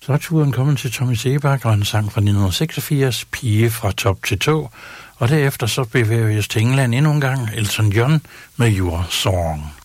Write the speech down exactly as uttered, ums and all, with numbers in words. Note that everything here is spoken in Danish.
Så er turen kommet til Tommy Seebach og en sang fra nitten seksogfirs, Pige fra top til tå. Og derefter så bevæger vi os til England endnu en gang, Elton John med Your Song.